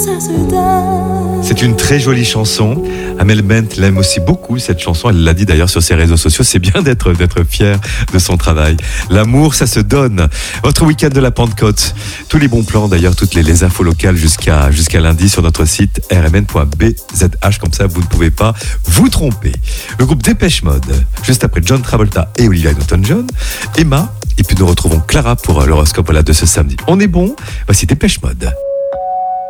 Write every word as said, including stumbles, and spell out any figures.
C'est une très jolie chanson. Amel Bent l'aime aussi beaucoup, cette chanson. Elle l'a dit d'ailleurs sur ses réseaux sociaux. C'est bien d'être, d'être fier de son travail. L'amour, ça se donne. Votre week-end de la Pentecôte. Tous les bons plans, d'ailleurs, toutes les, les infos locales jusqu'à, jusqu'à lundi sur notre site r m n point b z h. Comme ça, vous ne pouvez pas vous tromper. Le groupe Dépêche Mode, juste après John Travolta et Olivia Newton-John. Emma, et puis nous retrouvons Clara pour l'horoscope de ce samedi. On est bon? Voici Dépêche Mode.